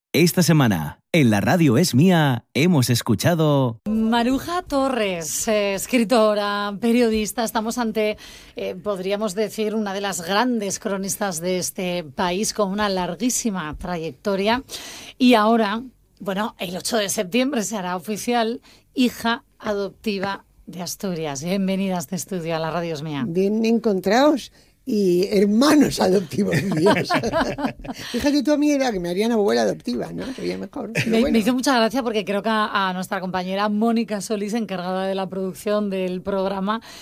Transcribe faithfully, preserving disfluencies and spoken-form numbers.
Esta semana, en La Radio Es Mía, hemos escuchado... Maruja Torres, eh, escritora, periodista. Estamos ante, eh, podríamos decir, una de las grandes cronistas de este país con una larguísima trayectoria. Y ahora, bueno, el ocho de septiembre se hará oficial hija adoptiva de Asturias. Bienvenida a este estudio, a La Radio Es Mía. Bien encontrados. Y hermanos adoptivos míos. Fíjate tú a mi edad que me harían abuela adoptiva, ¿no? Sería mejor. Me, bueno. me hizo mucha gracia porque creo que a, a nuestra compañera Mónica Solís, encargada de la producción del programa,